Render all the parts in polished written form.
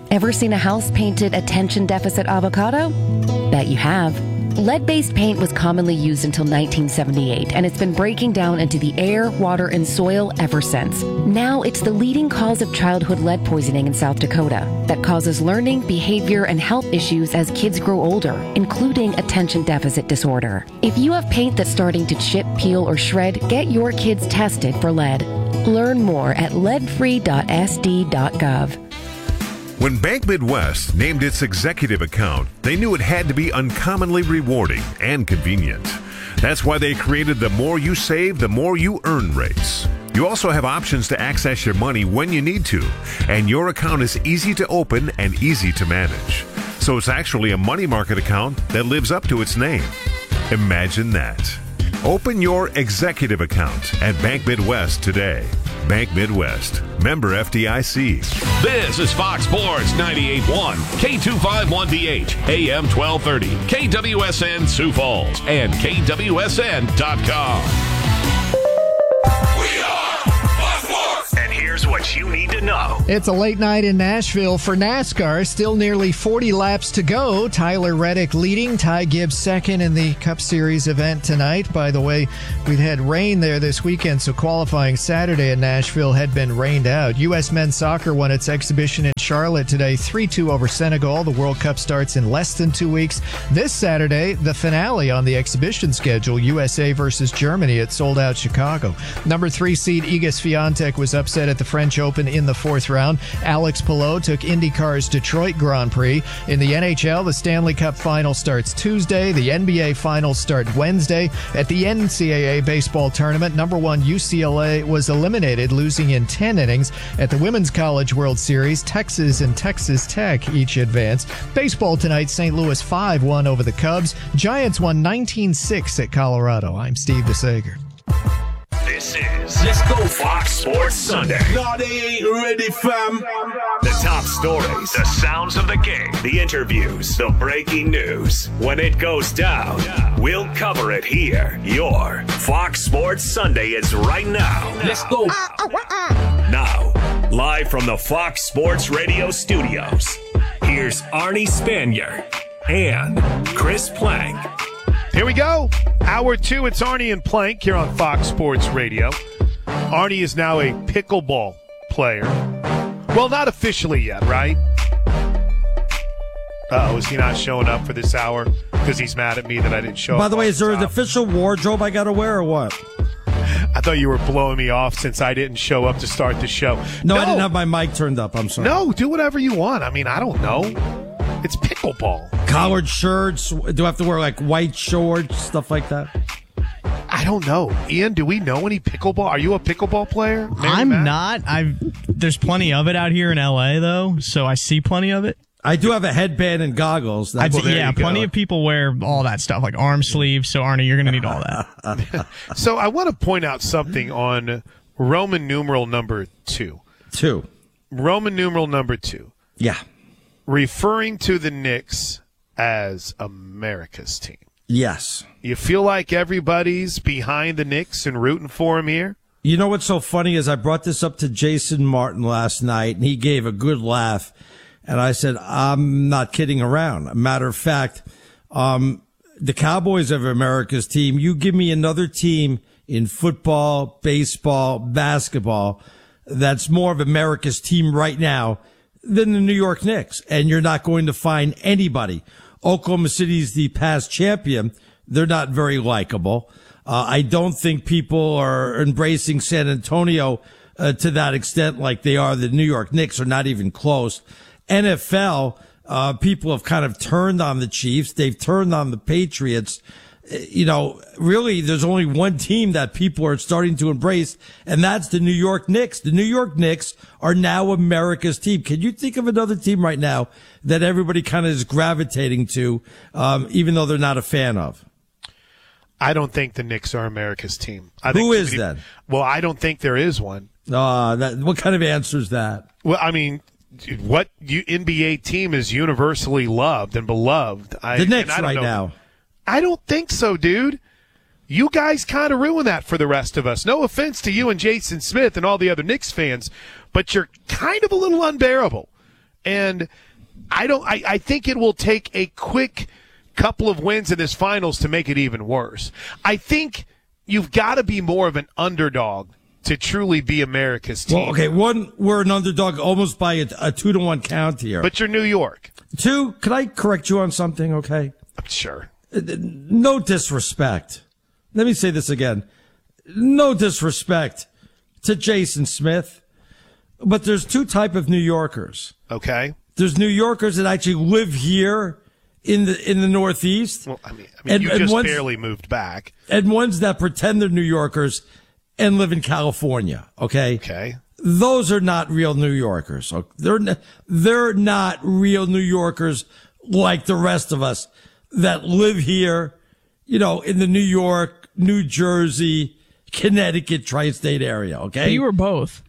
Ever seen a house painted attention deficit avocado? Bet you have. Lead-based paint was commonly used until 1978, and it's been breaking down into the air, water, and soil ever since. Now it's the leading cause of childhood lead poisoning in South Dakota that causes learning, behavior, and health issues as kids grow older, including attention deficit disorder. If you have paint that's starting to chip, peel, or shred, get your kids tested for lead. Learn more at leadfree.sd.gov. When Bank Midwest named its executive account, they knew it had to be uncommonly rewarding and convenient. That's why they created the more you save, the more you earn rates. You also have options to access your money when you need to, and your account is easy to open and easy to manage. So it's actually a money market account that lives up to its name. Imagine that. Open your executive account at Bank Midwest today. Bank Midwest. Member FDIC. This is Fox Sports 98.1, K251DH, AM 1230, KWSN Sioux Falls, and KWSN.com. We are Fox Sports! And here's what you need to know. It's a late night in Nashville for NASCAR. Still nearly 40 laps to go. Tyler Reddick leading, Ty Gibbs second in the Cup Series event tonight. By the way, we'd had rain there this weekend, so qualifying Saturday in Nashville had been rained out. U.S. men's soccer won its exhibition in Charlotte today, 3-2 over Senegal. The World Cup starts in less than 2 weeks. This Saturday, the finale on the exhibition schedule, USA versus Germany at sold-out Chicago. Number 3 seed Iga Swiatek was upset at the French Open in the fourth round. Alex Palou took IndyCar's Detroit Grand Prix. In the NHL, the Stanley Cup Final starts Tuesday. The NBA Finals start Wednesday. At the NCAA baseball tournament, number 1 UCLA was eliminated, losing in 10 innings. At the Women's College World Series, Texas and Texas Tech each advanced. Baseball tonight, St. Louis 5-1 over the Cubs. Giants won 19-6 at Colorado. I'm Steve DeSager. This is Let's Go Fox Sports Sunday. No, they ain't ready, fam. The top stories, the sounds of the game, the interviews, the breaking news. When it goes down, we'll cover it here. Your Fox Sports Sunday is right now. Let's go. Now, live from the Fox Sports Radio studios, here's Arnie Spanier and Chris Plank. Here we go. Hour 2, it's Arnie and Plank here on Fox Sports Radio. Arnie is now a pickleball player. Well, not officially yet, right? Uh-oh, is he not showing up for this hour because he's mad at me that I didn't show up? By the way, is there an official wardrobe I got to wear or what? I thought you were blowing me off since I didn't show up to start the show. No, I didn't have my mic turned up. I'm sorry. No, do whatever you want. I mean, I don't know. It's pickleball. Collared shirts. Do I have to wear like white shorts, stuff like that? I don't know. Ian, do we know any pickleball? Are you a pickleball player? I'm not. There's plenty of it out here in LA though, so I see plenty of it. I do have a headband and goggles. Plenty of people wear all that stuff, like arm sleeves. So, Arnie, you're going to need all that. So, I want to point out something on Roman numeral number 2. Roman numeral number 2. Yeah. Referring to the Knicks as America's team. Yes. You feel like everybody's behind the Knicks and rooting for them here? You know what's so funny is I brought this up to Jason Martin last night, and he gave a good laugh. And I said, I'm not kidding around. Matter of fact, the Cowboys are America's team. You give me another team in football, baseball, basketball that's more of America's team right now than the New York Knicks. And you're not going to find anybody. Oklahoma City's the past champion. They're not very likable. I don't think people are embracing San Antonio to that extent like they are. The New York Knicks are not even close. NFL, people have kind of turned on the Chiefs. They've turned on the Patriots. You know, really, there's only one team that people are starting to embrace, and that's the New York Knicks. The New York Knicks are now America's team. Can you think of another team right now that everybody kind of is gravitating to, even though they're not a fan of? I don't think the Knicks are America's team. Who is then? Well, I don't think there is one. What kind of answer is that? Well, I mean, what NBA team is universally loved and beloved? The Knicks right now. I don't think so, dude. You guys kind of ruin that for the rest of us. No offense to you and Jason Smith and all the other Knicks fans, but you're kind of a little unbearable. And I think it will take a quick couple of wins in this finals to make it even worse. I think you've got to be more of an underdog to truly be America's team. Well, okay, we're an underdog almost by a 2-1 count here. But you're New York. 2, can I correct you on something, okay? Sure. No disrespect. Let me say this again. No disrespect to Jason Smith, but there's 2 type of New Yorkers. Okay. There's New Yorkers that actually live here in the Northeast. Well, I mean, you just barely moved back. And ones that pretend they're New Yorkers and live in California. Okay. Okay. Those are not real New Yorkers. They're not real New Yorkers like the rest of us that live here, in the New York, New Jersey, Connecticut, tri-state area. Okay. But you were both.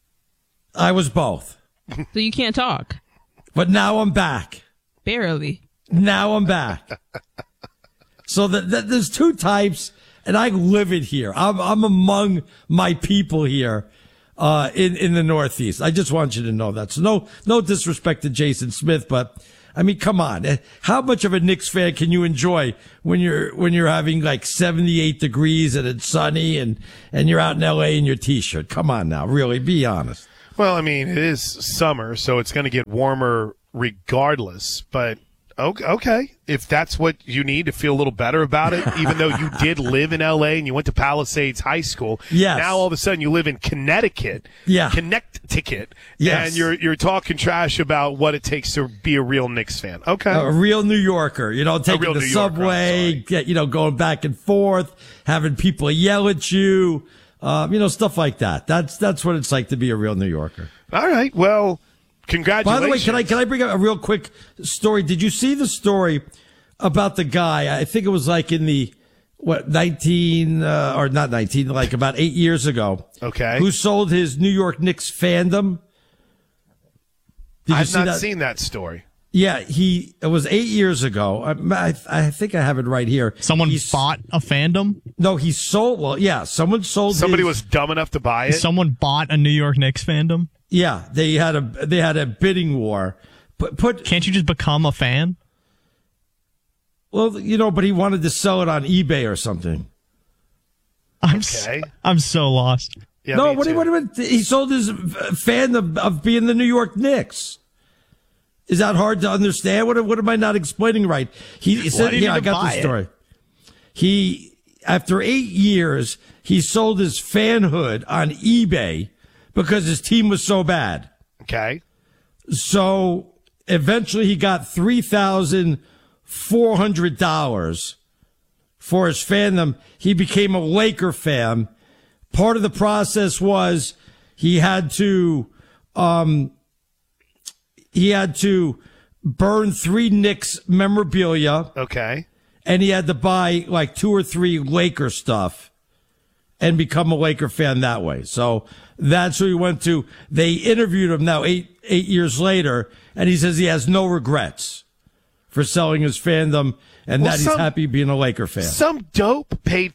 I was both. So you can't talk. But now I'm back. Barely. Now I'm back. So there's 2 types, and I live it here. I'm among my people here in the Northeast. I just want you to know that. So no disrespect to Jason Smith, but I mean, come on. How much of a Knicks fan can you enjoy when you're having like 78 degrees and it's sunny and you're out in LA in your t-shirt? Come on now, really, be honest. Well, I mean, it is summer, so it's going to get warmer regardless, but okay. If that's what you need to feel a little better about it, even though you did live in LA and you went to Palisades High School. Yes. Now all of a sudden you live in Connecticut. Yeah. Connecticut. Yes. And you're talking trash about what it takes to be a real Knicks fan. Okay. A real New Yorker, taking the subway, going back and forth, having people yell at you, stuff like that. That's what it's like to be a real New Yorker. All right. Well, congratulations. By the way, can I bring up a real quick story? Did you see the story about the guy? I think it was like in the, about 8 years ago. Okay. Who sold his New York Knicks fandom. I've not seen that story. Yeah, it was 8 years ago. I think I have it right here. Someone bought a fandom? No, he sold, someone sold Somebody was dumb enough to buy it? Someone bought a New York Knicks fandom? Yeah, they had a bidding war. Can't you just become a fan? Well, but he wanted to sell it on eBay or something. I'm so lost. Yeah, no, he sold his fan of being the New York Knicks. Is that hard to understand? What am I not explaining right? He said, I got the story. After 8 years, he sold his fanhood on eBay because his team was so bad. Okay. So eventually he got $3,400 for his fandom. He became a Laker fan. Part of the process was he had to burn 3 Knicks memorabilia. Okay. And he had to buy like 2 or 3 Laker stuff and become a Laker fan that way. So that's who he went to. They interviewed him now 8 years later, and he says he has no regrets for selling his fandom and that he's happy being a Laker fan. Some dope paid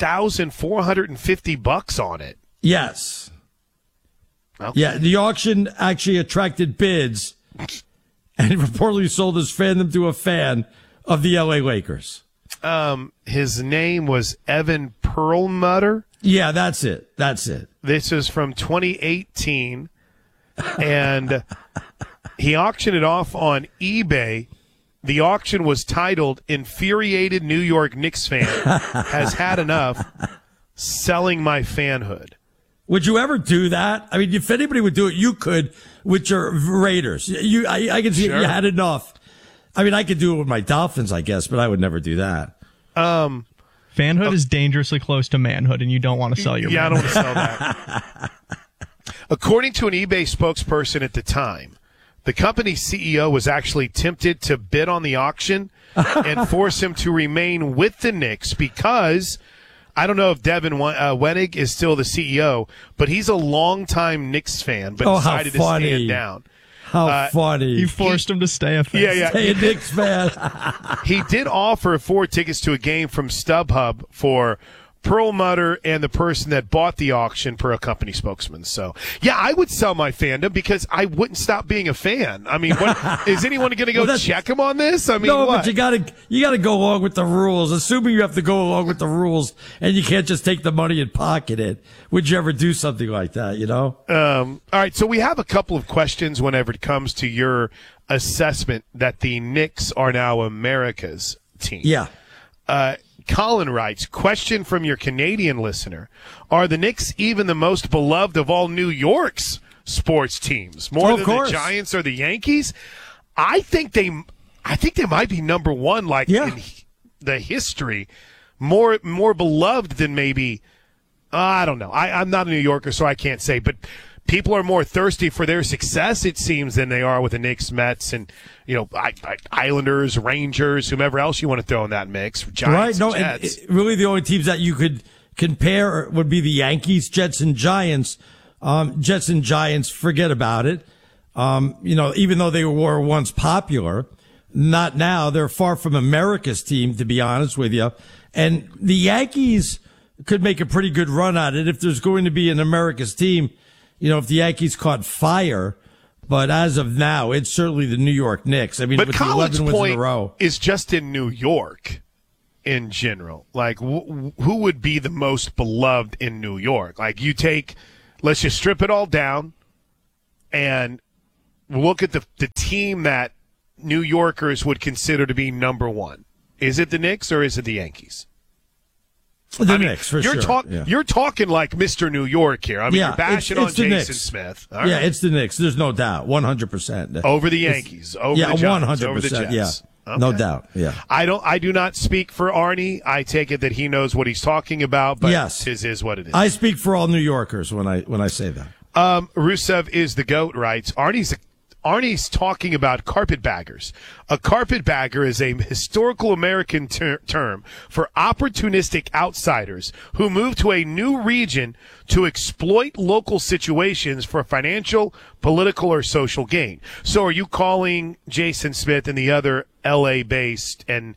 $3,450 on it. Yes. Okay. Yeah, the auction actually attracted bids, and he reportedly sold his fandom to a fan of the LA Lakers. His name was Evan Perlmutter. Yeah, that's it. This is from 2018, and he auctioned it off on eBay. The auction was titled "Infuriated New York Knicks Fan Has Had Enough, Selling My Fanhood." Would you ever do that? I mean, if anybody would do it, you could with your Raiders. I can see you had enough. I mean, I could do it with my Dolphins, I guess, but I would never do that. Fanhood is dangerously close to manhood, and you don't want to sell your manhood. I don't want to sell that. According to an eBay spokesperson at the time, the company's CEO was actually tempted to bid on the auction and force him to remain with the Knicks because I don't know if Devin Wenig is still the CEO, but he's a longtime Knicks fan, but decided to stand down. How funny. You forced him to stay a fan. Yeah. Stay a Knicks fan. He did offer 4 tickets to a game from StubHub for Perlmutter and the person that bought the auction per a company spokesman. So, yeah, I would sell my fandom because I wouldn't stop being a fan. I mean, what, is anyone going to go check him on this? I mean, no, what? but you gotta go along with the rules. Assuming you have to go along with the rules and you can't just take the money and pocket it. Would you ever do something like that, you know? All right, so we have a couple of questions whenever it comes to your assessment that the Knicks are now America's team. Yeah. Colin writes, question from your Canadian listener. Are the Knicks even the most beloved of all New York's sports teams? More than the Giants or the Yankees? I think they might be number one, in the history. More beloved than maybe, I don't know. I'm not a New Yorker, so I can't say, but people are more thirsty for their success, it seems, than they are with the Knicks, Mets, and Islanders, Rangers, whomever else you want to throw in that mix. Giants, right? No, Jets. And really, the only teams that you could compare would be the Yankees, Jets, and Giants. Jets and Giants, forget about it. Even though they were once popular, not now. They're far from America's team, to be honest with you. And the Yankees could make a pretty good run at it if there's going to be an America's team. If the Yankees caught fire, but as of now, it's certainly the New York Knicks. I mean, but with Colin's 11 wins point in a row, is just in New York in general. Like, who would be the most beloved in New York? Like, let's just strip it all down and look at the team that New Yorkers would consider to be number one. Is it the Knicks or is it the Yankees? Knicks, for sure. You're talking like Mr. New York here. I mean, you're bashing on Jason Knicks. Smith. All right. It's the Knicks. There's no doubt. 100%. Over the Yankees. Over the Giants. 100%. Over the Jets. Yeah. Okay. No doubt. Yeah. I do not speak for Arnie. I take it that he knows what he's talking about, but yes. his is what it is. I speak for all New Yorkers when I say that. Rusev is the GOAT writes, Arnie's talking about carpetbaggers. A carpetbagger is a historical American term for opportunistic outsiders who move to a new region to exploit local situations for financial, political, or social gain. So are you calling Jason Smith and the other L.A.-based and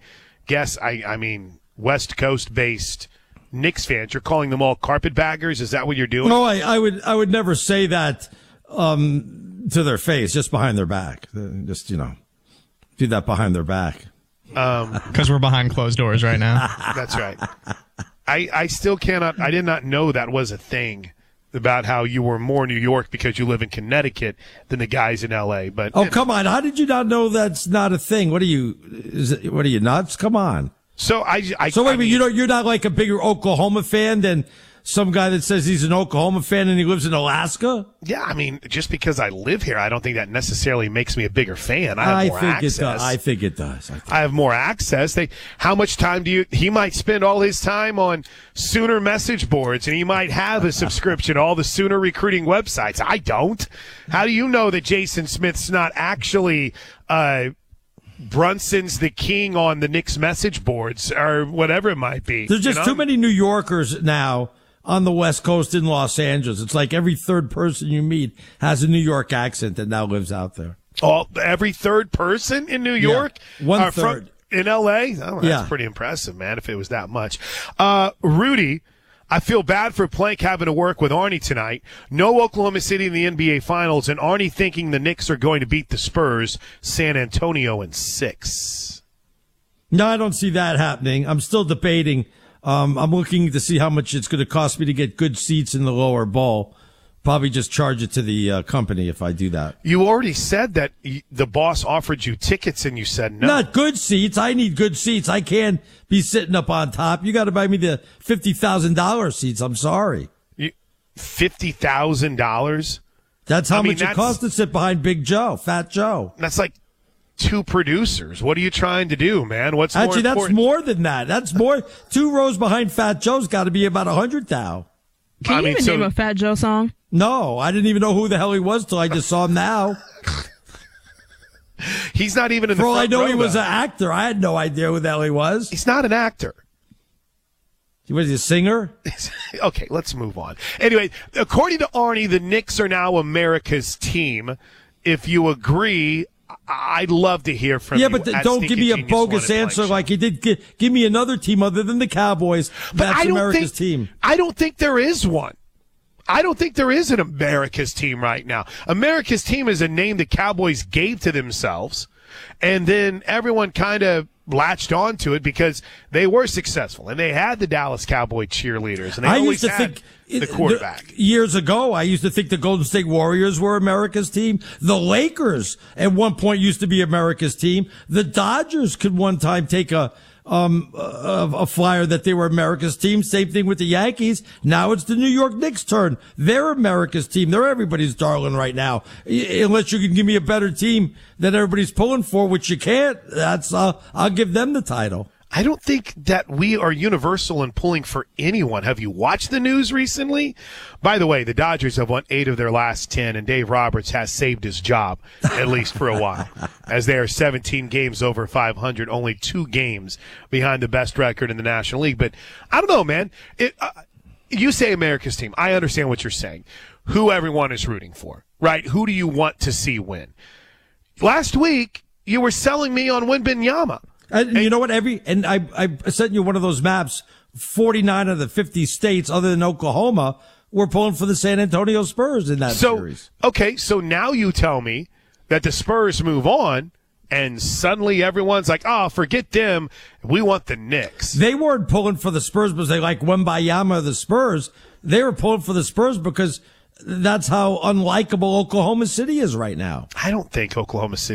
West Coast-based Knicks fans, you're calling them all carpetbaggers? Is that what you're doing? No, I would never say that to their face, just behind their back. Just, do that behind their back. Because we're behind closed doors right now. That's right. I still cannot, I did not know that was a thing about how you were more New York because you live in Connecticut than the guys in L.A. But come on. How did you not know that's not a thing? What are you nuts? Come on. So you're not like a bigger Oklahoma fan than some guy that says he's an Oklahoma fan and he lives in Alaska? Yeah, I mean, just because I live here, I don't think that necessarily makes me a bigger fan. I have more access. I think it does. I have more access. How much time he might spend all his time on Sooner message boards, and he might have a subscription to all the Sooner recruiting websites. I don't. How do you know that Jason Smith's not actually Brunson's the king on the Knicks message boards or whatever it might be? There's just too many New Yorkers now on the West Coast in Los Angeles. It's like every third person you meet has a New York accent that now lives out there. Oh, every third person in New York? Yeah, one third. In L.A.? Oh, that's pretty impressive, man, if it was that much. Rudy, I feel bad for Plank having to work with Arnie tonight. No Oklahoma City in the NBA Finals, and Arnie thinking the Knicks are going to beat the Spurs, San Antonio in 6. No, I don't see that happening. I'm still debating. I'm looking to see how much it's going to cost me to get good seats in the lower bowl. Probably just charge it to the company if I do that. You already said that the boss offered you tickets and you said no. Not good seats. I need good seats. I can't be sitting up on top. You got to buy me the $50,000 seats. I'm sorry. $50,000? That's how much it costs to sit behind Big Joe, Fat Joe. That's like 2 producers. What are you trying to do, man? What's actually more that's more than that. That's more. 2 rows behind Fat Joe's got to be about 100,000. Can you even name a Fat Joe song? No, I didn't even know who the hell he was till I just saw him now. He's not even in the front row. For all I know, he was an actor. I had no idea who the hell he was. He's not an actor. Was he a singer? Okay, let's move on. Anyway, according to Arnie, the Knicks are now America's team. If you agree, I'd love to hear from you. Yeah, but don't give me a bogus answer like you did. Give me another team other than the Cowboys. That's America's team. I don't think there is one. I don't think there is an America's team right now. America's team is a name the Cowboys gave to themselves, and then everyone kind of latched onto it because they were successful, and they had the Dallas Cowboy cheerleaders, and they always had the quarterback. Years ago, I used to think the Golden State Warriors were America's team. The Lakers at one point used to be America's team. The Dodgers could one time take a flyer that they were America's team. Same thing with the Yankees. Now it's the New York Knicks' turn. They're America's team. They're everybody's darling right now. Unless you can give me a better team that everybody's pulling for, which you can't. I'll give them the title. I don't think that we are universal in pulling for anyone. Have you watched the news recently? By the way, the Dodgers have won 8 of their last 10, and Dave Roberts has saved his job, at least for a while, as they are 17 games over 500, only 2 games behind the best record in the National League. But I don't know, man. You say America's team. I understand what you're saying. Who everyone is rooting for, right? Who do you want to see win? Last week, you were selling me on Wembanyama. And you know what? I sent you one of those maps. 49 of the 50 states, other than Oklahoma, were pulling for the San Antonio Spurs in that series. Okay, so now you tell me that the Spurs move on, and suddenly everyone's like, "Oh, forget them. We want the Knicks." They weren't pulling for the Spurs because they like Wembanyama or the Spurs. They were pulling for the Spurs because that's how unlikable Oklahoma City is right now. I don't think Oklahoma City